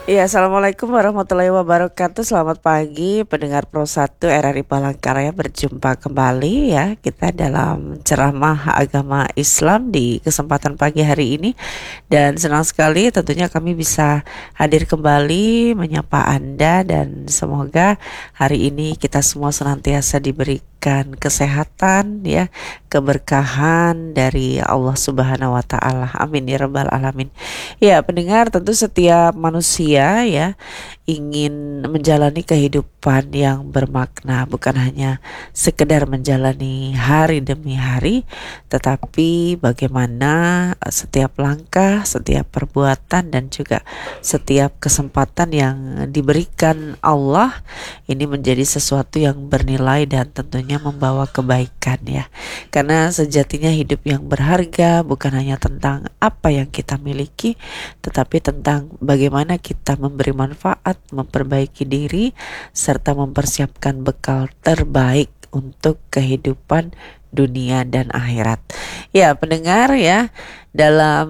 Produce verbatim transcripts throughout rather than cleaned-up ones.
Iya, Assalamualaikum warahmatullahi wabarakatuh. Selamat pagi pendengar Pro satu R R I Palangkaraya, berjumpa kembali ya kita dalam ceramah agama Islam di kesempatan pagi hari ini. Dan senang sekali tentunya kami bisa hadir kembali menyapa Anda, dan semoga hari ini kita semua senantiasa diberikan kesehatan ya, keberkahan dari Allah Subhanahu wa taala. Amin ya rabbal alamin. Ya, pendengar, tentu setiap manusia ya ingin menjalani kehidupan yang bermakna, bukan hanya sekedar menjalani hari demi hari, tetapi bagaimana eh, setiap langkah, setiap perbuatan dan juga setiap kesempatan yang diberikan Allah ini menjadi sesuatu yang bernilai dan tentunya membawa kebaikan ya. Karena sejatinya hidup yang berharga bukan hanya tentang apa yang kita miliki, tetapi tentang bagaimana kita memberi manfaat, memperbaiki diri, serta mempersiapkan bekal terbaik untuk kehidupan dunia dan akhirat. Ya, pendengar ya, dalam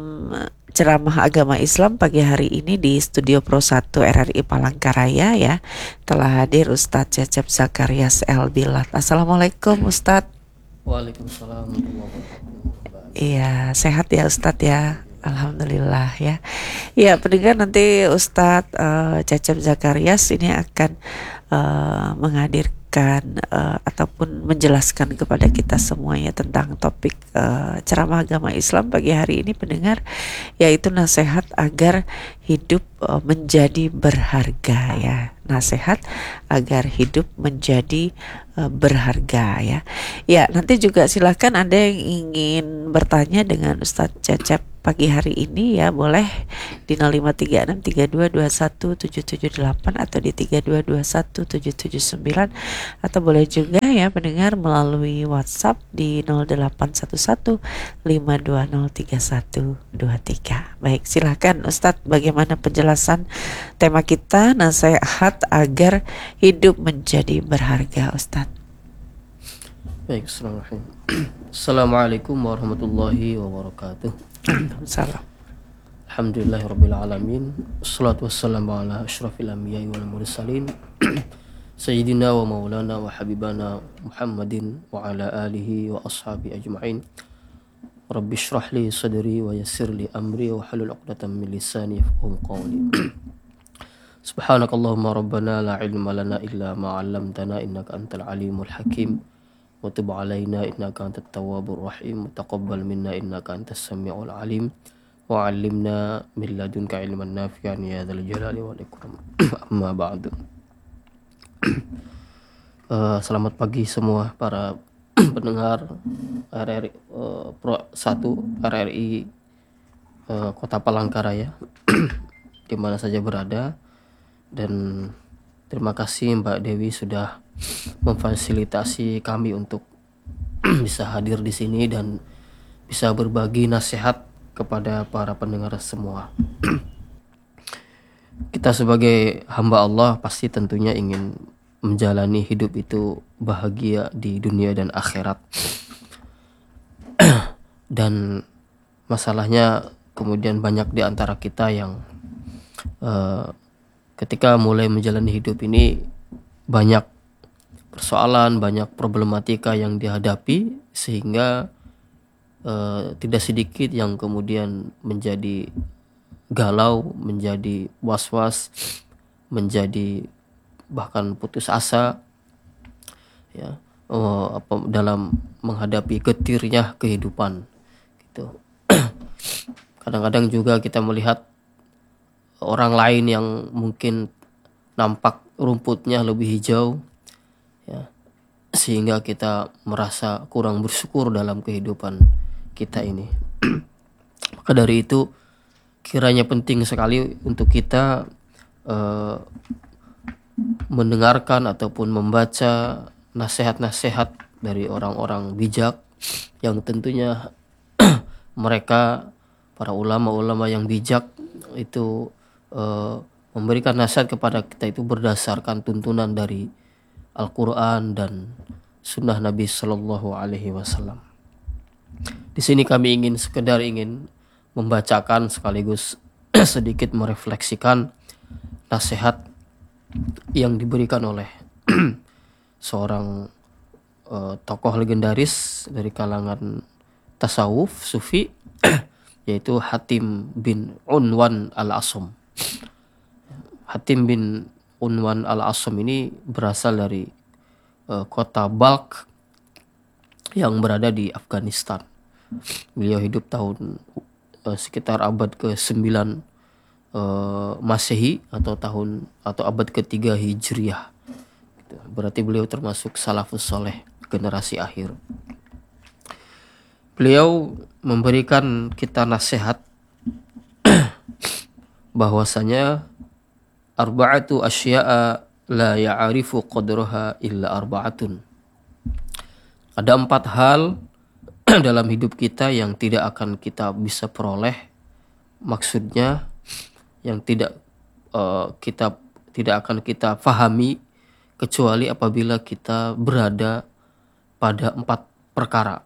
ceramah agama Islam pagi hari ini di Studio Pro satu R R I Palangkaraya ya, telah hadir Ustadz Cecep Zakarias El Bilad. Assalamualaikum Ustadz. Waalaikumsalam warahmatullahi wabarakatuh. Iya, sehat ya Ustadz ya. Alhamdulillah ya. Iya, pendengar, nanti Ustadz uh, Cecep Zakarias ini akan uh, menghadirkan uh, ataupun menjelaskan kepada kita semuanya tentang topik uh, ceramah agama Islam pagi hari ini, pendengar, yaitu nasihat agar hidup uh, menjadi berharga ya. Nasihat agar hidup menjadi uh, berharga ya. Ya, nanti juga silahkan Anda yang ingin bertanya dengan Ustadz Cecep pagi hari ini ya, boleh di nol lima tiga enam tiga dua dua satu tujuh tujuh delapan atau di tiga dua dua satu tujuh tujuh sembilan, atau boleh juga ya pendengar melalui WhatsApp di nol delapan satu satu lima dua nol tiga satu dua tiga. Baik, silahkan Ustadz, bagaimana penjelasan tema kita, nasihat agar hidup menjadi berharga, Ustadz? Baik, Bismillahirrahmanirrahim. Assalamualaikum warahmatullahi wabarakatuh. Salam. Alhamdulillahirabbil alamin. Wassalatu wassalamu ala asyrafil anbiya'i wal mursalin. Sayyidina wa maulana wa habibana Muhammadin wa ala alihi wa ashabi ajma'in. Rabbi shrah li sadri wa yassir li amri wa halul 'uqdatam min lisani yafqahu qawli. Subhanakallahumma rabbana la ilma lana illa ma 'allamtana innaka antal alimul hakim. Wa tub 'alaina innaka antat tawwabur rahim. Wa taqabbal minna innaka antas samiul alim. Wa 'allimna min ladunka ilman nafi'an ya dzal jalali wal ikram. Amma ba'du. Uh, selamat pagi semua para pendengar R R I uh, Pro satu R R I uh, Kota Palangkaraya di mana saja berada, dan terima kasih Mbak Dewi sudah memfasilitasi kami untuk bisa hadir di sini dan bisa berbagi nasihat kepada para pendengar semua. Kita sebagai hamba Allah pasti tentunya ingin menjalani hidup itu bahagia di dunia dan akhirat. Dan masalahnya kemudian banyak di antara kita yang uh, ketika mulai menjalani hidup ini banyak persoalan, banyak problematika yang dihadapi, sehingga uh, tidak sedikit yang kemudian menjadi galau, menjadi was-was, menjadi bahkan putus asa ya, uh, apa, dalam menghadapi getirnya kehidupan gitu. Kadang-kadang juga kita melihat orang lain yang mungkin nampak rumputnya lebih hijau ya, sehingga kita merasa kurang bersyukur dalam kehidupan kita ini. Maka dari itu kiranya penting sekali untuk kita uh, mendengarkan ataupun membaca nasihat-nasihat dari orang-orang bijak yang tentunya mereka, para ulama-ulama yang bijak itu uh, memberikan nasihat kepada kita itu berdasarkan tuntunan dari Al-Quran dan Sunnah Nabi Sallallahu Alaihi Wasallam. Di sini kami ingin sekedar ingin membacakan sekaligus sedikit merefleksikan nasihat yang diberikan oleh seorang uh, tokoh legendaris dari kalangan tasawuf sufi yaitu Hatim bin Unwan al-Asam. Hatim bin Unwan al-Asam ini berasal dari uh, kota Balkh yang berada di Afghanistan. Beliau hidup tahun uh, sekitar abad ke sembilan uh, Masehi atau tahun atau abad ketiga Hijriah. Berarti beliau termasuk salafus soleh, generasi akhir. Beliau memberikan kita nasihat bahwasanya arba'atu asya'a la ya'arifu qadraha illa arba'atun. Ada empat hal dalam hidup kita yang tidak akan kita bisa peroleh, maksudnya yang tidak uh, kita tidak akan kita fahami kecuali apabila kita berada pada empat perkara.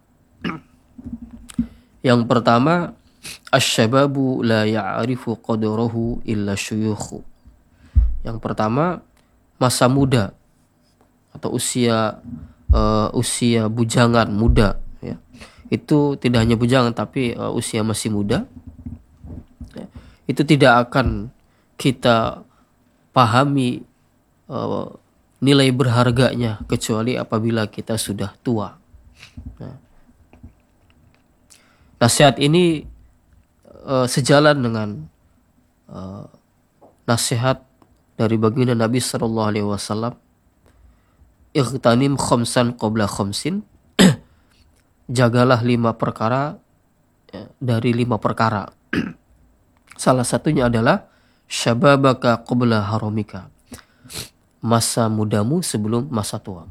Yang pertama, asy-syababu la ya'rifu qadrahu illa syuyukhu. Yang pertama, masa muda atau usia uh, usia bujangan muda, ya. Itu tidak hanya bujangan tapi uh, usia masih muda. Ya. Itu tidak akan kita pahami uh, nilai berharganya kecuali apabila kita sudah tua. Nah, nasihat ini uh, sejalan dengan uh, nasihat dari baginda Nabi Sallallahu Alaihi Wasallam, ightanim khamsan qabla khamsin, jagalah lima perkara ya, dari lima perkara. Salah satunya adalah syababaka qabla haramika, masa mudamu sebelum masa tuamu.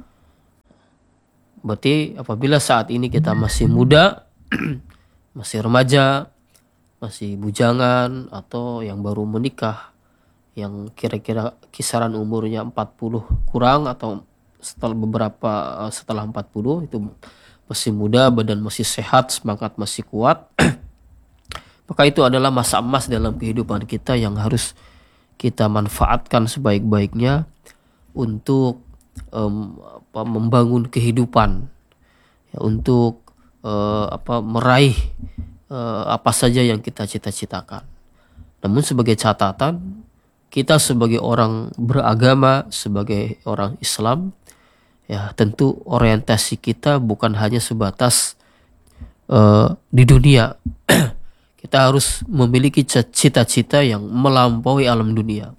Berarti apabila saat ini kita masih muda, masih remaja, masih bujangan atau yang baru menikah, yang kira-kira kisaran umurnya empat puluh kurang atau setelah beberapa setelah empat puluh, itu masih muda, badan masih sehat, semangat masih kuat, maka itu adalah masa emas dalam kehidupan kita yang harus kita manfaatkan sebaik-baiknya untuk um, apa, membangun kehidupan, ya, untuk uh, apa, meraih uh, apa saja yang kita cita-citakan. Namun sebagai catatan, kita sebagai orang beragama, sebagai orang Islam, ya tentu orientasi kita bukan hanya sebatas uh, di dunia. Kita harus memiliki cita-cita yang melampaui alam dunia.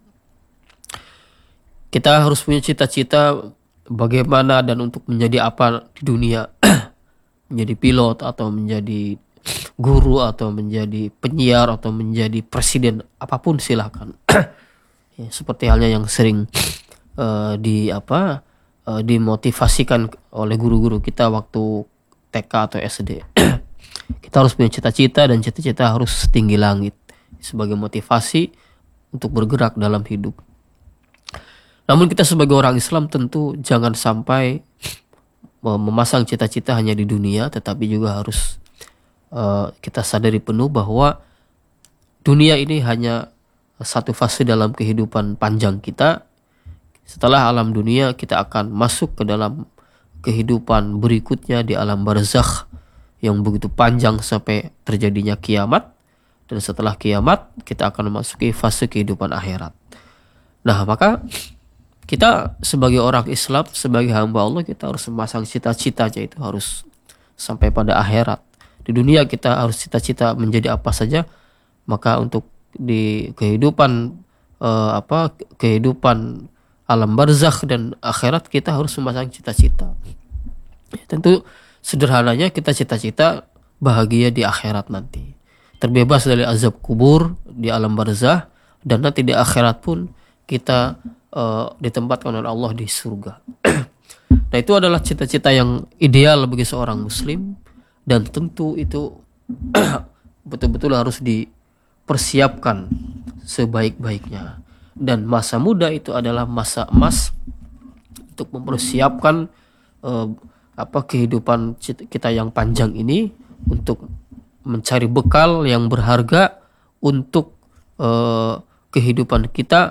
Kita harus punya cita-cita bagaimana dan untuk menjadi apa di dunia. Menjadi pilot atau menjadi guru atau menjadi penyiar atau menjadi presiden, apapun silakan. Ya, seperti halnya yang sering uh, di apa uh, dimotivasikan oleh guru-guru kita waktu T K atau S D. Kita harus punya cita-cita dan cita-cita harus setinggi langit sebagai motivasi untuk bergerak dalam hidup. Namun kita sebagai orang Islam tentu jangan sampai memasang cita-cita hanya di dunia, tetapi juga harus uh, kita sadari penuh bahwa dunia ini hanya satu fase dalam kehidupan panjang kita. Setelah alam dunia, kita akan masuk ke dalam kehidupan berikutnya di alam barzakh yang begitu panjang sampai terjadinya kiamat. Dan setelah kiamat, kita akan memasuki fase kehidupan akhirat. Nah, maka kita sebagai orang Islam, sebagai hamba Allah, kita harus memasang cita-citanya itu harus sampai pada akhirat. Di dunia kita harus cita-cita menjadi apa saja, maka untuk di kehidupan uh, apa kehidupan alam barzakh dan akhirat kita harus memasang cita-cita. Ya, tentu sederhananya kita cita-cita bahagia di akhirat nanti, terbebas dari azab kubur di alam barzakh, dan nanti di akhirat pun kita uh, ditempatkan oleh Allah di surga. Nah, itu adalah cita-cita yang ideal bagi seorang muslim, dan tentu itu betul-betul harus dipersiapkan sebaik-baiknya. Dan masa muda itu adalah masa emas untuk mempersiapkan uh, apa kehidupan kita yang panjang ini, untuk mencari bekal yang berharga untuk uh, kehidupan kita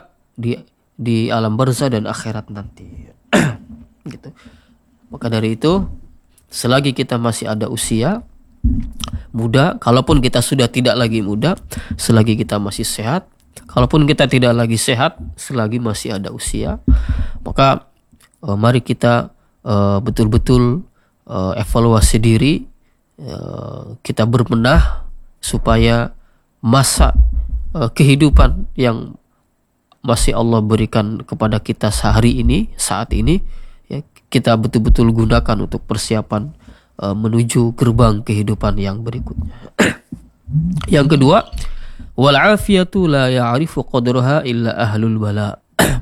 di di alam barzah dan akhirat nanti. Gitu. Maka dari itu, selagi kita masih ada usia muda, kalaupun kita sudah tidak lagi muda, selagi kita masih sehat, kalaupun kita tidak lagi sehat, selagi masih ada usia, maka uh, mari kita uh, betul-betul uh, evaluasi diri, uh, kita berbenah supaya masa uh, kehidupan yang masih Allah berikan kepada kita sehari ini, saat ini, ya, kita betul-betul gunakan untuk persiapan uh, menuju gerbang kehidupan yang berikutnya. Yang kedua, wal afiyatu la ya'rifu qadraha illa ahlul bala.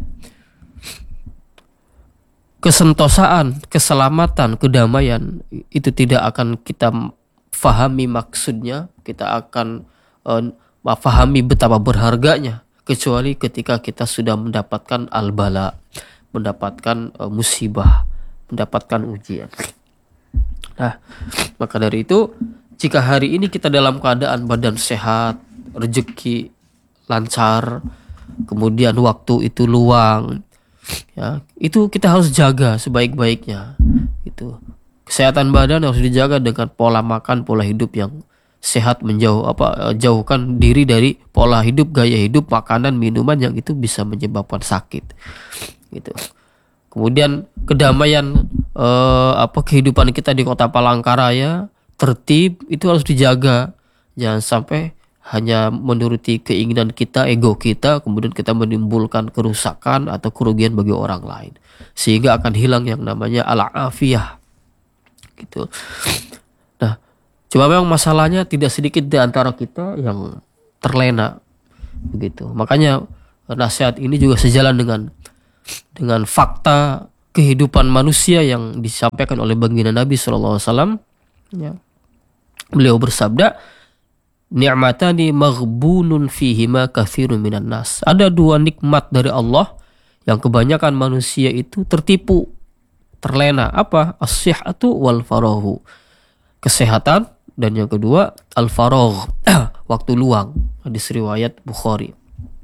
Kesentosaan, keselamatan, kedamaian itu tidak akan kita fahami maksudnya, kita akan uh, fahami betapa berharganya kecuali ketika kita sudah mendapatkan al-bala, mendapatkan uh, musibah, mendapatkan ujian. Nah, maka dari itu, jika hari ini kita dalam keadaan badan sehat, rezeki lancar, kemudian waktu itu luang, ya, itu kita harus jaga sebaik-baiknya. Itu kesehatan badan harus dijaga dengan pola makan, pola hidup yang sehat, menjauh apa jauhkan diri dari pola hidup, gaya hidup, makanan, minuman yang itu bisa menyebabkan sakit. Gitu. Kemudian kedamaian eh, apa kehidupan kita di Kota Palangkaraya, tertib itu harus dijaga. Jangan sampai hanya menuruti keinginan kita, ego kita, kemudian kita menimbulkan kerusakan atau kerugian bagi orang lain, sehingga akan hilang yang namanya al-afiyah. Gitu. Nah, cuma memang masalahnya tidak sedikit di antara kita yang terlena, begitu. Makanya nasihat ini juga sejalan dengan dengan fakta kehidupan manusia yang disampaikan oleh baginda Nabi shallallahu alaihi wasallam. Ya. Beliau bersabda, ni'matani maghbunun fihima katsirun minan nas. Ada dua nikmat dari Allah yang kebanyakan manusia itu tertipu, terlena. Apa? As-sihhatu wal faraghu. Kesehatan, dan yang kedua al-faragh, waktu luang. Hadis riwayat Bukhari.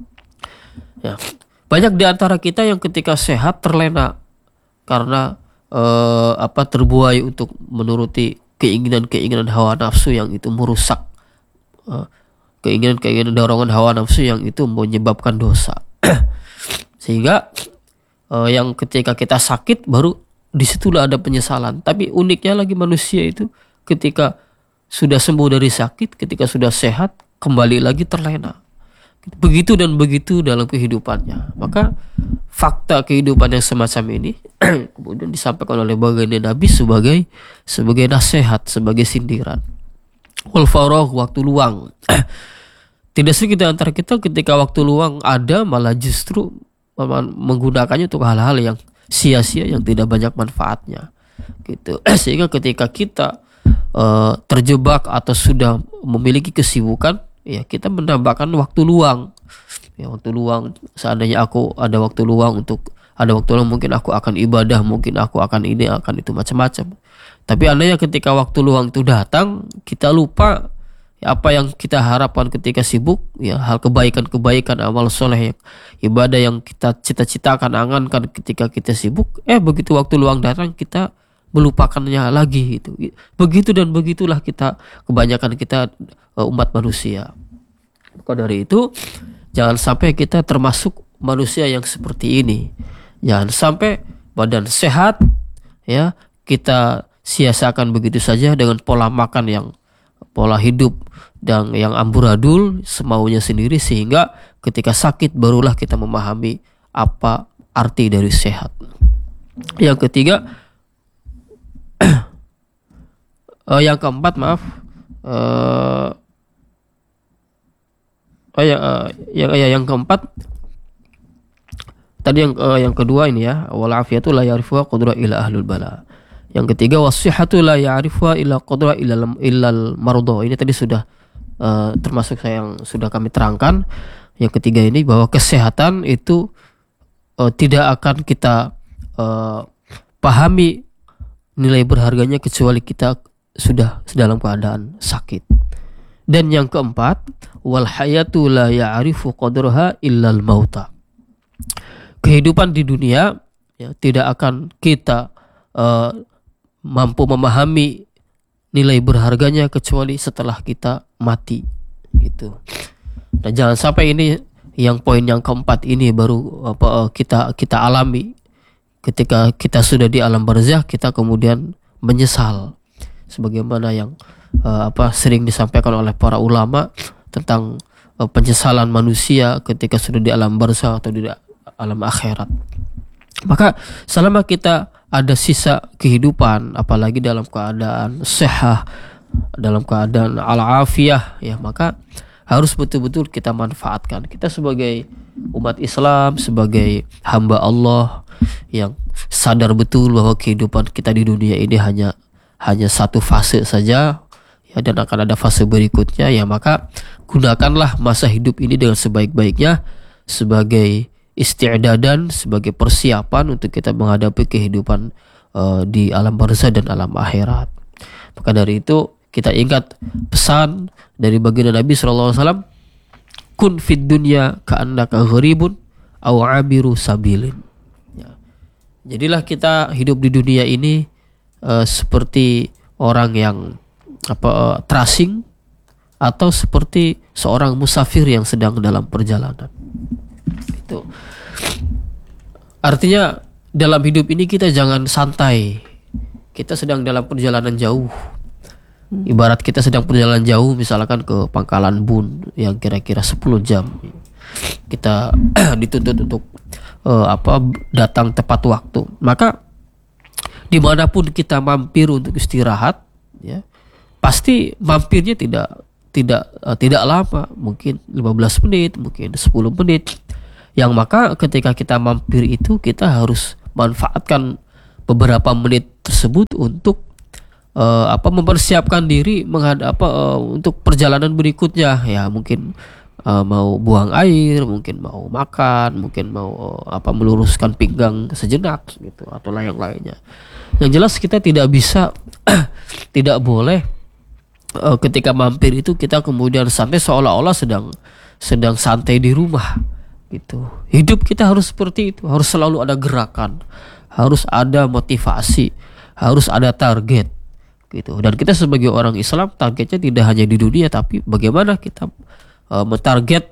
Ya. Banyak di antara kita yang ketika sehat terlena karena eh, apa terbuai untuk menuruti keinginan-keinginan hawa nafsu yang itu merusak, eh, keinginan-keinginan dorongan hawa nafsu yang itu menyebabkan dosa. Sehingga eh, yang ketika kita sakit baru disitulah ada penyesalan. Tapi uniknya lagi manusia itu ketika sudah sembuh dari sakit, ketika sudah sehat, kembali lagi terlena. Begitu dan begitu dalam kehidupannya. Maka fakta kehidupan yang semacam ini kemudian disampaikan oleh baginda Nabi sebagai sebagai nasihat, sebagai sindiran. Wal faragh, waktu luang. Tidak sedikit antara kita ketika waktu luang ada malah justru menggunakannya untuk hal-hal yang sia-sia, yang tidak banyak manfaatnya. Gitu. Sehingga ketika kita uh, terjebak atau sudah memiliki kesibukan, ya kita menambahkan waktu luang. Ya, waktu luang, seandainya aku ada waktu luang untuk ada waktu luang mungkin aku akan ibadah, mungkin aku akan ini, akan itu, macam-macam. Tapi andainya ketika waktu luang itu datang, kita lupa ya, apa yang kita harapkan ketika sibuk, ya hal kebaikan-kebaikan, amal soleh, ibadah yang kita cita-citakan, angankan ketika kita sibuk, eh begitu waktu luang datang kita melupakannya lagi. Itu begitu dan begitulah kita, kebanyakan kita umat manusia. Maka dari itu jangan sampai kita termasuk manusia yang seperti ini. Jangan sampai badan sehat ya kita sia-siakan begitu saja dengan pola makan yang pola hidup dan yang amburadul semaunya sendiri, sehingga ketika sakit barulah kita memahami apa arti dari sehat. Yang ketiga uh, yang keempat maaf uh, Oh ya, uh, yang ya, yang keempat tadi yang uh, yang kedua ini ya, wal afiyatu la ya'rifuha qadra illa ahlul bala. Yang ketiga wasihhatu la ya'rifuha illa qadra illa illal marudha. Ini tadi sudah uh, termasuk saya yang sudah kami terangkan. Yang ketiga ini bahwa kesehatan itu uh, tidak akan kita uh, pahami nilai berharganya kecuali kita sudah dalam keadaan sakit. Dan yang keempat, wal hayatu la ya'rifu qadraha illal mauta. kehidupan di dunia ya, tidak akan kita uh, mampu memahami nilai berharganya kecuali setelah kita mati gitu. Dan jangan sampai ini yang poin yang keempat ini baru apa kita kita alami ketika kita sudah di alam barzakh, kita kemudian menyesal sebagaimana yang uh, apa sering disampaikan oleh para ulama tentang uh, penyesalan manusia ketika sudah di alam barzakh atau di alam akhirat. Maka selama kita ada sisa kehidupan, apalagi dalam keadaan sehat, dalam keadaan al-afiyah ya, maka harus betul-betul kita manfaatkan. Kita sebagai umat Islam, sebagai hamba Allah yang sadar betul bahwa kehidupan kita di dunia ini hanya hanya satu fase saja ya, dan akan ada fase berikutnya ya, maka gunakanlah masa hidup ini dengan sebaik-baiknya sebagai isti'dadan, sebagai persiapan untuk kita menghadapi kehidupan uh, di alam barzakh dan alam akhirat. Maka dari itu kita ingat pesan dari baginda Nabi shallallahu alaihi wasallam, kun fid dunya ka'annaka gharibun aw abiru sabilin ya. Jadilah kita hidup di dunia ini uh, seperti orang yang apa uh, terasing atau seperti seorang musafir yang sedang dalam perjalanan. Itu artinya dalam hidup ini kita jangan santai. Kita sedang dalam perjalanan jauh. Ibarat kita sedang perjalanan jauh misalkan ke Pangkalan Bun yang kira-kira sepuluh jam. Kita dituntut untuk uh, apa datang tepat waktu. Maka dimanapun kita mampir untuk istirahat ya, pasti mampirnya tidak tidak uh, tidak lama, mungkin lima belas menit, mungkin sepuluh menit. Yang maka ketika kita mampir itu kita harus manfaatkan beberapa menit tersebut untuk uh, apa mempersiapkan diri menghadap apa uh, untuk perjalanan berikutnya ya, mungkin uh, mau buang air, mungkin mau makan, mungkin mau uh, apa meluruskan pinggang sejenak gitu atau lain-lainnya. Yang jelas kita tidak bisa tidak boleh uh, ketika mampir itu kita kemudian santai seolah-olah sedang sedang santai di rumah gitu. Hidup kita harus seperti itu, harus selalu ada gerakan, harus ada motivasi, harus ada target gitu. Dan kita sebagai orang Islam targetnya tidak hanya di dunia, tapi bagaimana kita uh, mentarget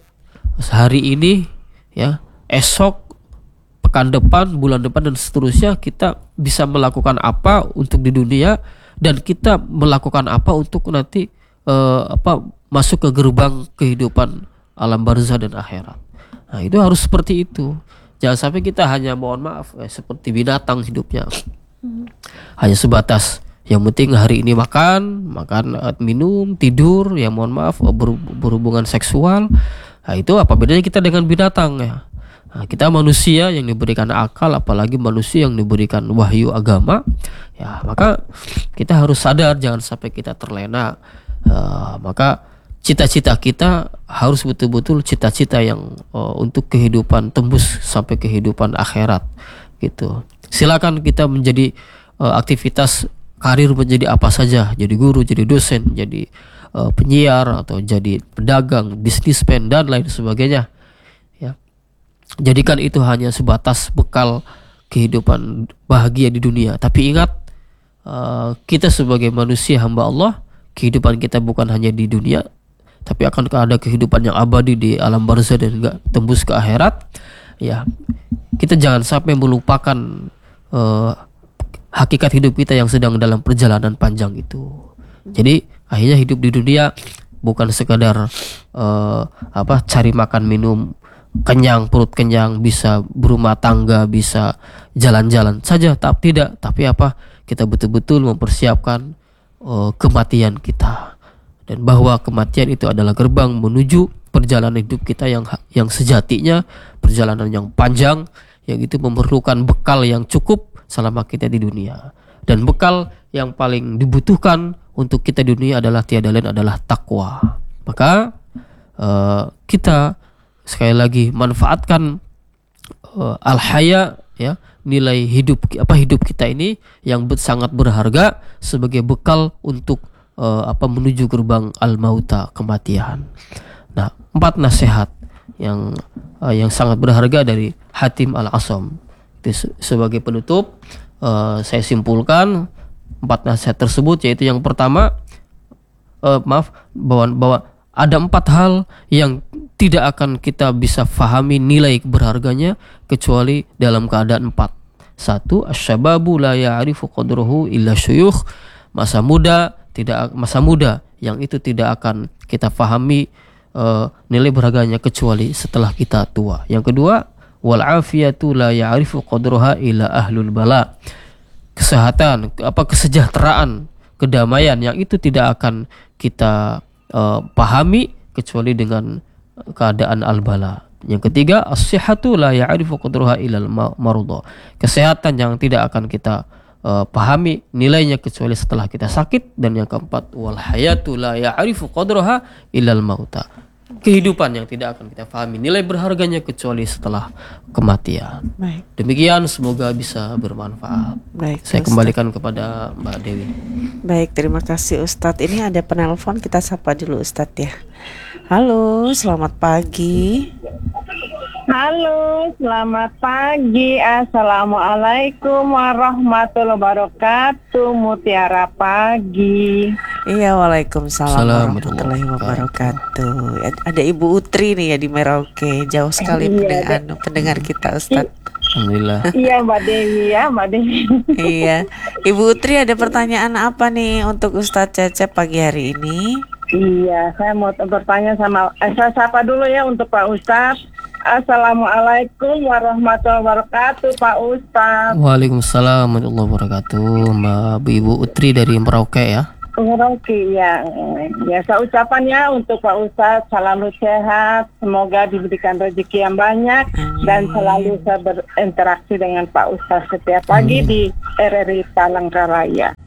hari ini ya, esok, pekan depan, bulan depan dan seterusnya, kita bisa melakukan apa untuk di dunia dan kita melakukan apa untuk nanti uh, apa masuk ke gerbang kehidupan alam barzakh dan akhirat. Nah itu harus seperti itu. Jangan sampai kita hanya mohon maaf eh, seperti binatang hidupnya, hmm. hanya sebatas yang penting hari ini makan, makan, minum, tidur, ya mohon maaf ber, berhubungan seksual. Nah itu apa bedanya kita dengan binatang ya? Nah, kita manusia yang diberikan akal, apalagi manusia yang diberikan wahyu agama ya, maka kita harus sadar jangan sampai kita terlena. Uh, maka cita-cita kita harus betul-betul cita-cita yang uh, untuk kehidupan tembus sampai kehidupan akhirat gitu. Silakan kita menjadi uh, aktivitas karir menjadi apa saja, jadi guru, jadi dosen, jadi uh, penyiar atau jadi pedagang, bisnismen dan lain sebagainya ya. Jadikan itu hanya sebatas bekal kehidupan bahagia di dunia. Tapi ingat uh, kita sebagai manusia hamba Allah, kehidupan kita bukan hanya di dunia, tapi akan ada kehidupan yang abadi di alam barzakh dan enggak tembus ke akhirat ya. Kita jangan sampai melupakan uh, hakikat hidup kita yang sedang dalam perjalanan panjang itu. Jadi akhirnya hidup di dunia bukan sekadar uh, apa cari makan minum kenyang, perut kenyang, bisa berumah tangga, bisa jalan-jalan saja, tapi tidak, tapi apa, kita betul-betul mempersiapkan uh, kematian kita. Dan bahwa kematian itu adalah gerbang menuju perjalanan hidup kita yang yang sejatinya, perjalanan yang panjang, yang itu memerlukan bekal yang cukup selama kita di dunia. Dan bekal yang paling dibutuhkan untuk kita di dunia adalah tiada lain adalah takwa. Maka uh, kita sekali lagi manfaatkan uh, al-haya ya, nilai hidup apa hidup kita ini yang sangat berharga sebagai bekal untuk Uh, apa menuju gerbang al-mauta, kematian. Nah, empat nasihat yang uh, yang sangat berharga dari Hatim Al-Asam. Itu sebagai penutup, uh, saya simpulkan empat nasihat tersebut, yaitu yang pertama, uh, maaf bahwa, bahwa ada empat hal yang tidak akan kita bisa fahami nilai berharganya kecuali dalam keadaan empat. Satu, asyababu la ya'rifu qadruhu illa syuyukh. Masa muda tidak masa muda yang itu tidak akan kita fahami uh, nilai berharganya kecuali setelah kita tua. Yang kedua, wal afiyatu la ya'rifu qadruha illa ahlul bala. Kesehatan, apa kesejahteraan, kedamaian yang itu tidak akan kita uh, pahami kecuali dengan keadaan al-bala. Yang ketiga, as-sihhatu la ya'rifu qadruha illal marudha. Kesehatan yang tidak akan kita uh, pahami nilainya kecuali setelah kita sakit. Dan yang keempat, wal hayatu la ya'rifu qadruha illal mauta. Kehidupan yang tidak akan kita pahami nilai berharganya kecuali setelah kematian. Baik. Demikian, semoga bisa bermanfaat. Baik, Saya Ustadz. kembalikan kepada Mbak Dewi. Baik, terima kasih Ustadz. Ini ada penelpon, kita sapa dulu Ustadz ya. Halo, selamat pagi. Halo, selamat pagi. Assalamualaikum warahmatullahi wabarakatuh. Mutiara pagi. Iya, waalaikumsalam Salam warahmatullahi warahmatullahi wabarakatuh. Ada Ibu Utri nih ya di Merauke. Jauh sekali Iya, pendengar, ada. anu, pendengar kita Ustadz. Alhamdulillah. Iya Mbak Dewi ya, Mbak Dewi. Iya, Ibu Utri ada pertanyaan apa nih untuk Ustadz Cecep pagi hari ini? Iya, saya mau bertanya sama, eh, saya sapa dulu ya untuk Pak Ustadz. Assalamualaikum warahmatullahi wabarakatuh, Pak Ustadz. Waalaikumsalam warahmatullahi wabarakatuh. Mbak Ibu Utri dari Merauke ya. Oke, ya, ya saya ucapan ya untuk Pak Ustadz, selalu sehat, semoga diberikan rezeki yang banyak dan selalu saya berinteraksi dengan Pak Ustadz setiap pagi di R R I Palangkaraya.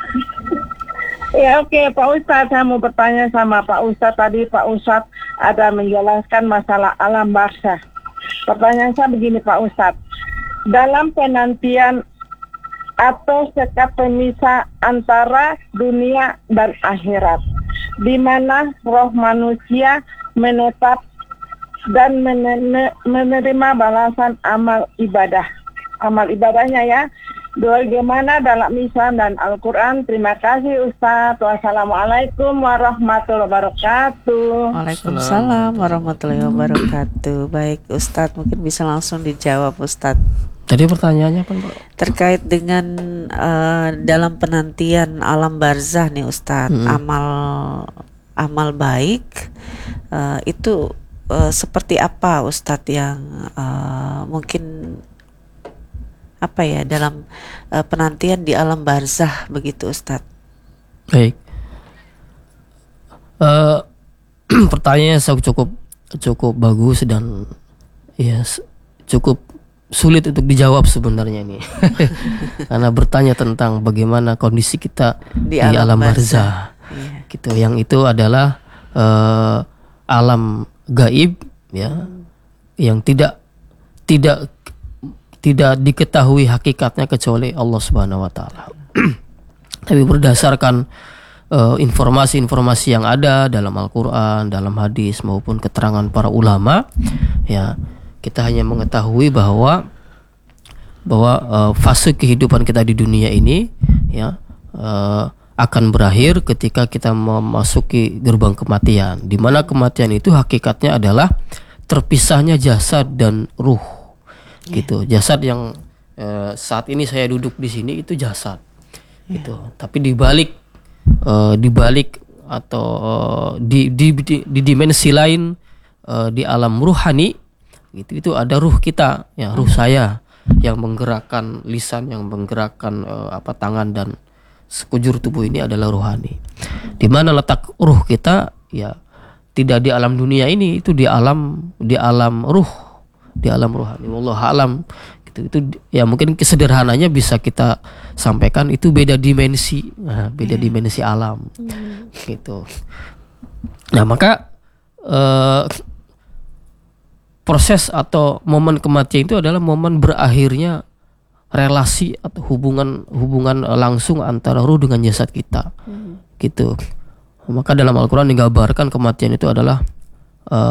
Ya oke Pak Ustadz, saya mau bertanya sama Pak Ustadz. Tadi Pak Ustadz ada menjelaskan masalah alam barzah. Pertanyaan saya begini Pak Ustadz, dalam penantian atau sekat pemisah antara dunia dan akhirat, di mana roh manusia menetap dan men- menerima balasan amal ibadah. Amal ibadahnya ya. Bagaimana dalam Islam dan Al-Quran? Terima kasih Ustadz. Wassalamualaikum warahmatullahi wabarakatuh. Waalaikumsalam warahmatullahi wabarakatuh. Baik Ustadz, mungkin bisa langsung dijawab Ustadz. Tadi pertanyaannya apa Pak? Terkait dengan uh, dalam penantian alam barzah nih Ustadz, Hmm. amal amal baik uh, itu uh, seperti apa Ustadz yang uh, mungkin apa ya dalam uh, penantian di alam barzah begitu Ustadz? Baik. Uh, pertanyaannya cukup cukup bagus dan ya s- cukup sulit untuk dijawab sebenarnya nih. Karena bertanya tentang bagaimana kondisi kita Di di, alam alam barzah. barzah. Iya. Gitu. Yang itu adalah uh, alam gaib ya, yang tidak tidak tidak diketahui hakikatnya kecuali Allah Subhanahu wa taala. Tapi berdasarkan uh, informasi-informasi yang ada dalam Al-Qur'an, dalam hadis maupun keterangan para ulama, ya, kita hanya mengetahui bahwa bahwa uh, fase kehidupan kita di dunia ini ya uh, akan berakhir ketika kita memasuki gerbang kematian, di mana kematian itu hakikatnya adalah terpisahnya jasad dan ruh. Gitu. Jasad yang uh, saat ini saya duduk di sini itu jasad. Gitu. Tapi di balik uh, di balik atau uh, di, di di di dimensi lain uh, di alam ruhani gitu, itu ada ruh kita ya, ruh saya yang menggerakkan lisan, yang menggerakkan uh, apa tangan dan sekujur tubuh ini adalah rohani. Di mana letak ruh kita ya tidak di alam dunia ini, itu di alam di alam ruh, di alam rohani. Wallahu alam. Gitu, itu ya mungkin kesederhananya bisa kita sampaikan itu beda dimensi, nah, beda yeah. dimensi alam, mm. gitu. Nah maka eh, proses atau momen kematian itu adalah momen berakhirnya relasi atau hubungan hubungan langsung antara ruh dengan jasad kita, mm. gitu. Maka dalam Al-Quran digambarkan kematian itu adalah eh,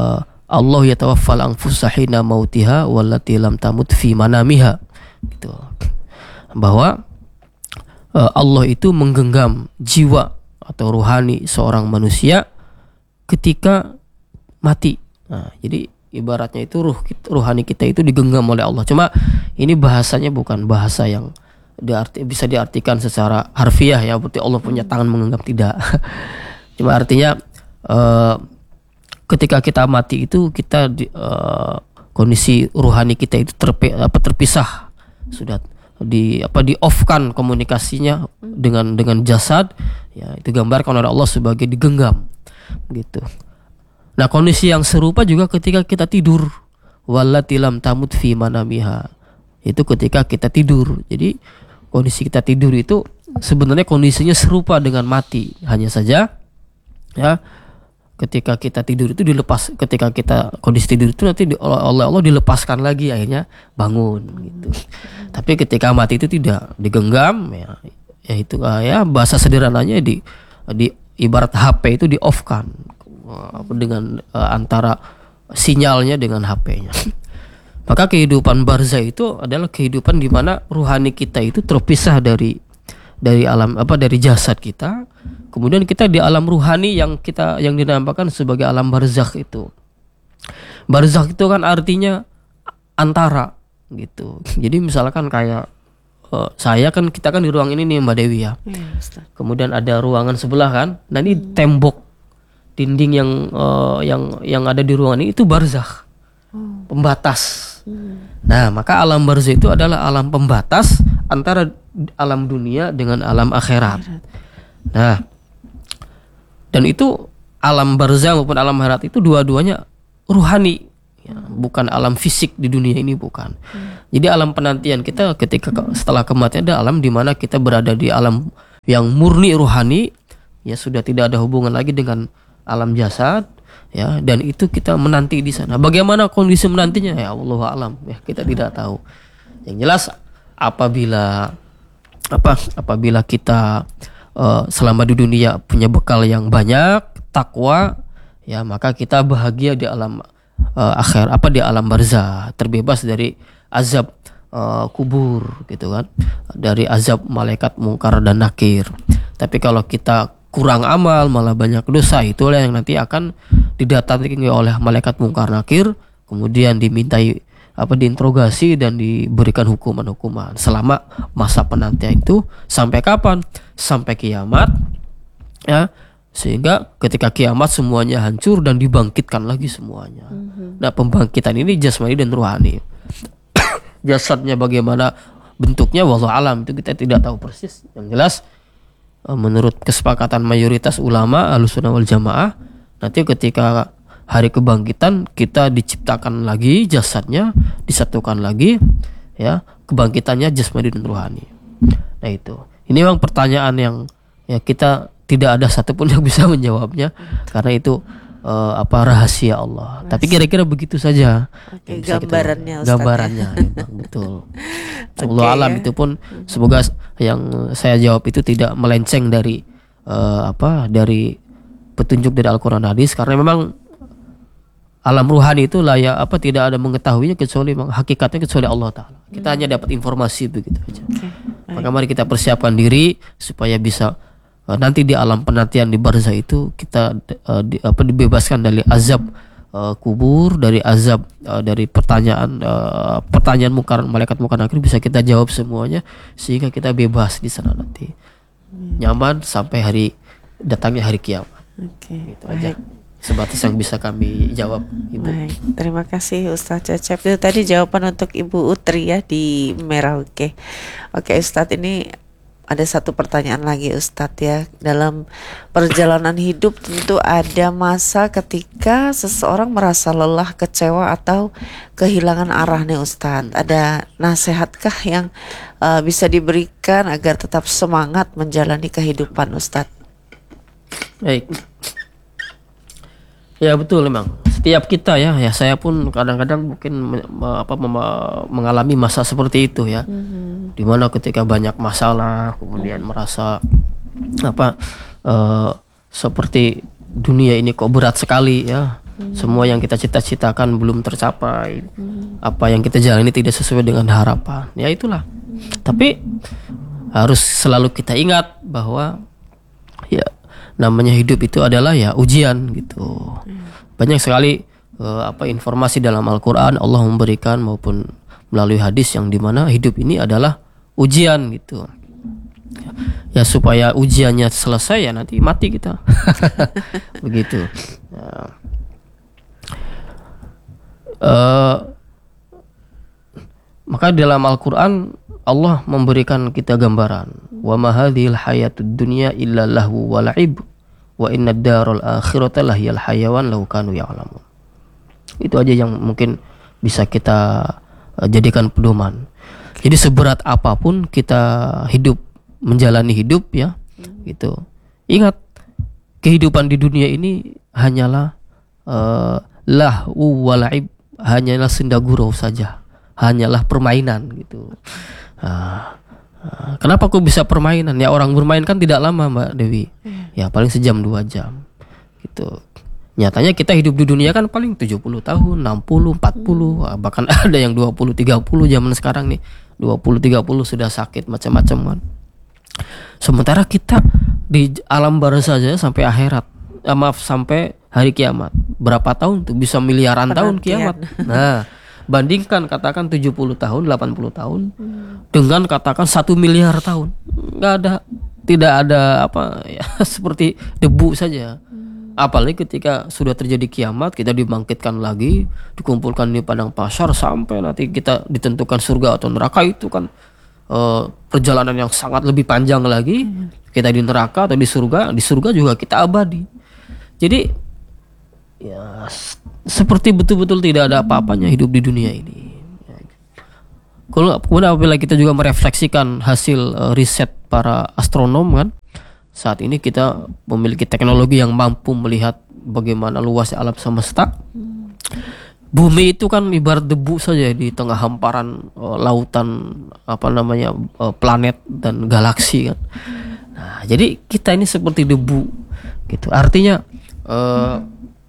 Allah yatawaffal anfusa hina mautiha wallati lam tamut fi manamiha. Gitu. Bahwa uh, Allah itu menggenggam jiwa atau ruhani seorang manusia ketika mati. Nah, jadi ibaratnya itu ruh kita, ruhani kita itu digenggam oleh Allah. Cuma ini bahasanya bukan bahasa yang diarti, bisa diartikan secara harfiah ya, berarti Allah punya tangan menggenggam, tidak. Cuma artinya uh, ketika kita mati itu kita di, uh, kondisi ruhani kita itu terpi, apa, terpisah, sudah di apa di off kan komunikasinya dengan dengan jasad, ya itu gambarkan oleh Allah sebagai digenggam gitu. Nah, kondisi yang serupa juga ketika kita tidur, wallati lam tamut fi manamiha, itu ketika kita tidur. Jadi kondisi kita tidur itu sebenarnya kondisinya serupa dengan mati, hanya saja ya ketika kita tidur itu dilepas, ketika kita kondisi tidur itu nanti oleh Allah dilepaskan lagi, akhirnya bangun gitu. Tapi ketika mati itu tidak, digenggam ya, ya itu ya bahasa sederhananya di di ibarat H P itu di off kan dengan uh, antara sinyalnya dengan H P-nya. Maka kehidupan barzah itu adalah kehidupan di mana ruhani kita itu terpisah dari dari alam apa dari jasad kita. Kemudian kita di alam ruhani yang kita yang dinamakan sebagai alam barzakh itu. Barzakh itu kan artinya antara gitu. Jadi misalkan kayak uh, saya kan kita kan di ruang ini nih Mbak Dewi ya. Ya, kemudian ada ruangan sebelah kan. Nah ini hmm. tembok dinding yang uh, yang yang ada di ruangan ini itu barzakh. Hmm. Pembatas. Hmm. Nah, maka alam barzakh itu adalah alam pembatas antara alam dunia dengan alam akhirat. Nah, dan itu alam barzakh maupun alam akhirat itu dua-duanya ruhani, ya, bukan alam fisik di dunia ini, bukan. Hmm. Jadi alam penantian kita ketika setelah kematian ada alam di mana kita berada di alam yang murni ruhani, ya sudah tidak ada hubungan lagi dengan alam jasad, ya, dan itu kita menanti di sana. Bagaimana kondisi menantinya? Ya Allah alam, ya kita tidak tahu. Yang jelas apabila apa apabila kita uh, selama di dunia punya bekal yang banyak, takwa, ya maka kita bahagia di alam uh, akhir apa di alam barzah, terbebas dari azab uh, kubur gitu kan, dari azab malaikat mungkar dan nakir. Tapi kalau kita kurang amal, malah banyak dosa, itulah yang nanti akan didatangi oleh malaikat mungkar nakir, kemudian dimintai apa diinterogasi dan diberikan hukuman-hukuman selama masa penantian itu sampai kapan? Sampai kiamat, ya, sehingga ketika kiamat semuanya hancur dan dibangkitkan lagi semuanya. Mm-hmm. Nah, pembangkitan ini jasmani dan ruhani. Jasadnya bagaimana bentuknya wallahu alam itu kita tidak tahu persis. Yang jelas menurut kesepakatan mayoritas ulama Ahlussunnah wal Jamaah, nanti ketika hari kebangkitan kita diciptakan lagi jasadnya, disatukan lagi, ya, kebangkitannya jasmani dan ruhani. Nah itu, ini memang pertanyaan yang ya kita tidak ada satupun yang bisa menjawabnya karena itu uh, apa rahasia Allah. Mas. Tapi kira-kira begitu saja. Oke, gambarannya, kita, gambarannya, memang betul. Allah alam itu pun semoga yang saya jawab itu tidak melenceng dari uh, apa dari petunjuk dari Al-Quran hadis, karena memang alam ruhani itu layak apa tidak ada mengetahuinya kecuali hakikatnya kecuali Allah Ta'ala. Kita hmm. hanya dapat informasi begitu aja. Okay. Maka mari kita persiapkan diri supaya bisa uh, nanti di alam penantian di barzah itu kita uh, di, apa dibebaskan dari azab Uh, kubur, dari azab, uh, dari pertanyaan uh, pertanyaan mungkar malaikat mungkar nakir bisa kita jawab semuanya sehingga kita bebas di sana nanti, hmm. nyaman sampai hari datangnya hari kiamat. Oke, gitu aja sebatas yang bisa kami jawab, Ibu. Baik, terima kasih Ustadz Cecep. Itu tadi jawaban untuk Ibu Utri ya di Merauke. Oke Ustadz, ini ada satu pertanyaan lagi Ustadz ya. Dalam perjalanan hidup tentu ada masa ketika seseorang merasa lelah, kecewa atau kehilangan arah nih Ustadz. Ada nasihatkah yang uh, bisa diberikan agar tetap semangat menjalani kehidupan Ustadz? Baik. Ya betul memang. Setiap kita ya, ya saya pun kadang-kadang mungkin me, apa mem- mengalami masa seperti itu ya. Mm-hmm. Dimana ketika banyak masalah, kemudian merasa apa uh, seperti dunia ini kok berat sekali ya. Semua yang kita cita-citakan belum tercapai. Apa yang kita jalani tidak sesuai dengan harapan. Ya itulah. Tapi harus selalu kita ingat bahwa ya namanya hidup itu adalah ya ujian gitu. Banyak sekali uh, apa informasi dalam Al-Qur'an Allah memberikan maupun melalui hadis yang dimana hidup ini adalah ujian gitu. Ya supaya ujiannya selesai ya nanti mati kita. Begitu. Ya. Uh, maka dalam Al-Qur'an Allah memberikan kita gambaran wa ma hadhil hayatud dunya illa lahu wa la'ib wa inna ad-daral akhirata lahiyal hayawan law kanu ya'lamun. Itu aja yang mungkin bisa kita uh, jadikan pedoman. Jadi seberat apapun kita hidup menjalani hidup ya gitu. Ingat kehidupan di dunia ini hanyalah uh, lahu wa la'ib, hanyalah senda gurau saja. Hanyalah permainan gitu. Uh, uh, kenapa kok bisa permainan? Ya orang bermain kan tidak lama Mbak Dewi. Ya paling sejam dua jam gitu. Nyatanya kita hidup di dunia kan paling tujuh puluh tahun, enam puluh, empat puluh, bahkan ada yang dua puluh, tiga puluh zaman sekarang nih. dua puluh, tiga puluh sudah sakit macam-macam kan. Sementara kita di alam barzah saja sampai akhirat. Eh, maaf sampai hari kiamat. Berapa tahun tuh? Bisa miliaran tahun kiamat. Nah, bandingkan katakan tujuh puluh tahun, delapan puluh tahun hmm. dengan katakan satu miliar tahun. Enggak ada, tidak ada apa ya seperti debu saja. Hmm. Apalagi ketika sudah terjadi kiamat, kita dibangkitkan lagi, dikumpulkan di padang mahsyar sampai nanti kita ditentukan surga atau neraka, itu kan uh, perjalanan yang sangat lebih panjang lagi. Hmm. Kita di neraka atau di surga, di surga juga kita abadi. Jadi ya seperti betul-betul tidak ada apa-apanya hidup di dunia ini. Kalau kemudian apabila kita juga merefleksikan hasil uh, riset para astronom kan, saat ini kita memiliki teknologi yang mampu melihat bagaimana luasnya alam semesta. Bumi itu kan ibarat debu saja di tengah hamparan uh, lautan apa namanya uh, planet dan galaksi kan. Nah, jadi kita ini seperti debu gitu. Artinya uh,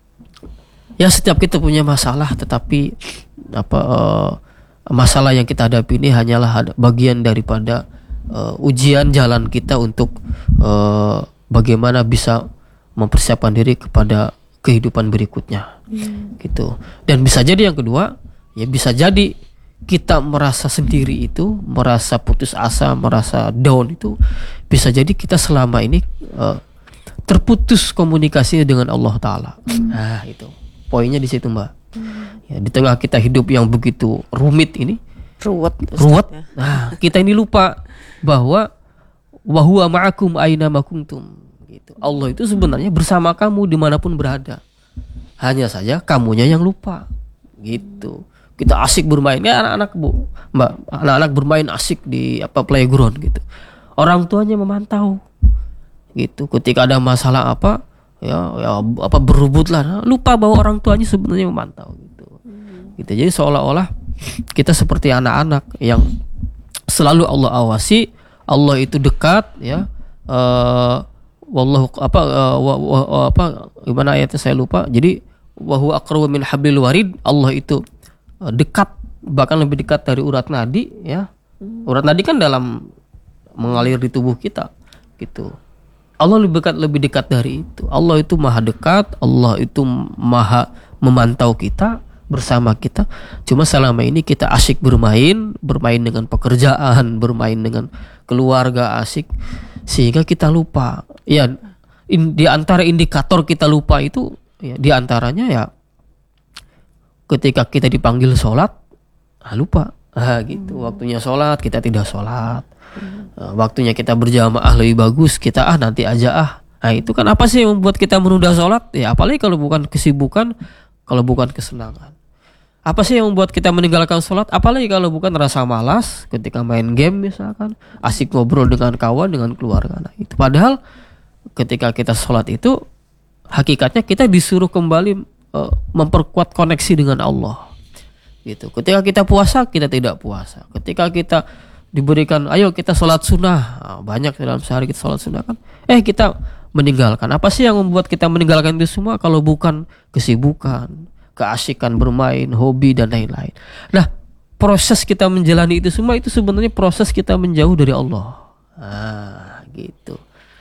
ya setiap kita punya masalah, tetapi apa uh, masalah yang kita hadapi ini hanyalah bagian daripada uh, ujian jalan kita untuk uh, bagaimana bisa mempersiapkan diri kepada kehidupan berikutnya, hmm. gitu. Dan bisa jadi yang kedua, ya bisa jadi kita merasa sendiri itu, merasa putus asa, merasa down itu, bisa jadi kita selama ini uh, terputus komunikasinya dengan Allah Ta'ala. Hmm. Nah itu poinnya di situ Mbak. Hmm. Ya, di tengah kita hidup yang begitu rumit ini, ruwet, ruwet. Nah kita ini lupa bahwa wa huwa ma'akum aina ma kuntum. Gitu. Allah itu sebenarnya bersama kamu dimanapun berada. Hanya saja kamunya yang lupa. Gitu. Kita asik bermain, ya anak-anak bu, mbak, anak-anak bermain asik di apa playground gitu. Orang tuanya memantau. Gitu. Ketika ada masalah apa, ya, ya apa berebut lah, lupa bahwa orang tuanya sebenarnya memantau. Gitu. Gitu. Jadi seolah-olah kita seperti anak-anak yang selalu Allah awasi, Allah itu dekat, ya. Uh, Wallahu apa uh, wa, wa, apa gimana ayatnya saya lupa. Jadi wa huwa aqrabu min hablil warid, Allah itu uh, dekat, bahkan lebih dekat dari urat nadi, ya. Urat nadi kan dalam mengalir di tubuh kita gitu. Allah lebih dekat lebih dekat dari itu. Allah itu maha dekat, Allah itu maha memantau kita, bersama kita. Cuma selama ini kita asyik bermain, bermain dengan pekerjaan, bermain dengan keluarga, asyik, sehingga kita lupa. Ya, in, di antara indikator kita lupa itu, ya, di antaranya ya ketika kita dipanggil sholat, ah, lupa, ah, gitu. Waktunya sholat kita tidak sholat, uh, waktunya kita berjamaah lebih bagus, kita ah nanti aja ah. Nah itu kan apa sih yang membuat kita menunda sholat? Ya apalagi kalau bukan kesibukan, kalau bukan kesenangan. Apa sih yang membuat kita meninggalkan sholat? Apalagi kalau bukan rasa malas ketika main game misalkan, asik ngobrol dengan kawan, dengan keluarga. Nah itu padahal ketika kita sholat itu hakikatnya kita disuruh kembali uh, memperkuat koneksi dengan Allah. Gitu. Ketika kita puasa kita tidak puasa. Ketika kita diberikan, ayo kita sholat sunnah, nah, banyak dalam sehari kita sholat sunnah kan. Eh kita meninggalkan. Apa sih yang membuat kita meninggalkan itu semua kalau bukan kesibukan, keasikan bermain, hobi dan lain-lain. Nah, proses kita menjalani itu semua itu sebenarnya proses kita menjauh dari Allah. Ah, gitu.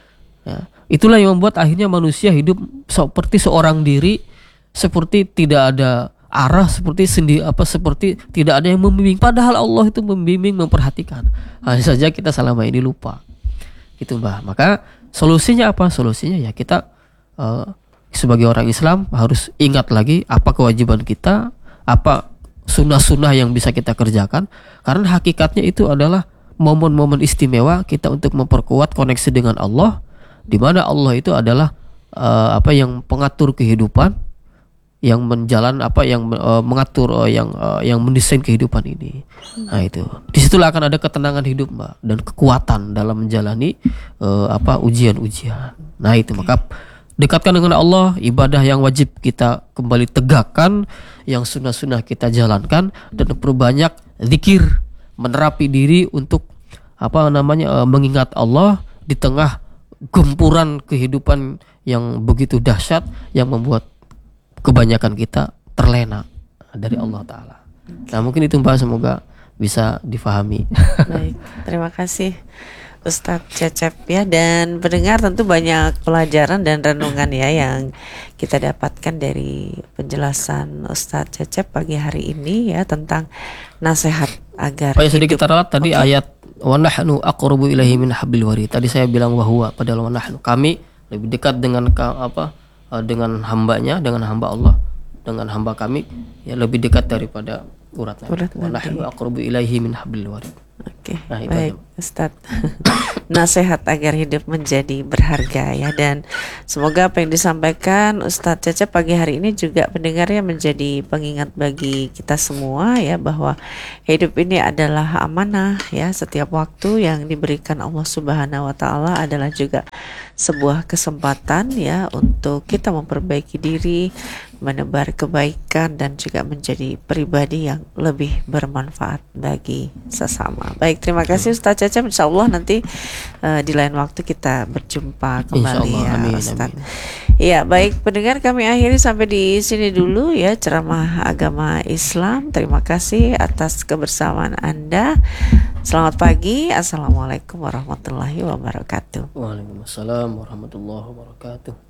Ya, itulah yang membuat akhirnya manusia hidup seperti seorang diri, seperti tidak ada arah, seperti sendiri apa seperti tidak ada yang membimbing. Padahal Allah itu membimbing, memperhatikan. Hanya saja kita selama ini lupa. Gitu, Mbah. Maka solusinya apa? Solusinya ya kita uh, sebagai orang Islam harus ingat lagi apa kewajiban kita, apa sunnah-sunnah yang bisa kita kerjakan. Karena hakikatnya itu adalah momen-momen istimewa kita untuk memperkuat koneksi dengan Allah, di mana Allah itu adalah uh, apa yang pengatur kehidupan, yang menjalan apa yang uh, mengatur uh, yang uh, yang mendesain kehidupan ini. Nah itu, disitulah akan ada ketenangan hidup, Mbak, dan kekuatan dalam menjalani uh, apa ujian-ujian. Nah itu, maka dekatkan dengan Allah, ibadah yang wajib kita kembali tegakkan, yang sunnah-sunnah kita jalankan, dan perbanyak zikir, menerapi diri untuk apa namanya uh, mengingat Allah di tengah gempuran kehidupan yang begitu dahsyat yang membuat kebanyakan kita terlena dari Allah Ta'ala. Nah mungkin itu, Mbak, semoga bisa difahami. Baik, terima kasih Ustadz Cecep ya, dan pendengar tentu banyak pelajaran dan renungan ya yang kita dapatkan dari penjelasan Ustadz Cecep pagi hari ini ya tentang nasihat agar Pak, sedikit kita ralat tadi okay. ayat wa nahnu aqrabu ilaihi min hablil warid. Tadi saya bilang bahwa padahal wa nahnu, kami lebih dekat dengan apa dengan hambanya, dengan hamba Allah, dengan hamba kami ya lebih dekat daripada urat nadi. Wa nahnu aqrabu ilaihi min hablil warid. Oke, nah, baik Ustadz. Nasihat agar hidup menjadi berharga ya, dan semoga apa yang disampaikan Ustadz Cecep pagi hari ini juga pendengarnya menjadi pengingat bagi kita semua ya, bahwa hidup ini adalah amanah ya. Setiap waktu yang diberikan Allah Subhanahu wa taala adalah juga sebuah kesempatan ya untuk kita memperbaiki diri, menebar kebaikan, dan juga menjadi pribadi yang lebih bermanfaat bagi sesama. Baik, terima kasih Ustadz Cecep. Insya Allah nanti uh, di lain waktu kita berjumpa kembali ya Ustadz. Iya, baik pendengar, kami akhiri sampai di sini dulu ya ceramah agama Islam. Terima kasih atas kebersamaan Anda. Selamat pagi. Assalamualaikum warahmatullahi wabarakatuh. Waalaikumsalam warahmatullahi wabarakatuh.